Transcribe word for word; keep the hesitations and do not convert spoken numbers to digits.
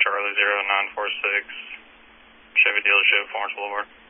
Charlie zero nine four six, Chevy dealership, Florence Boulevard.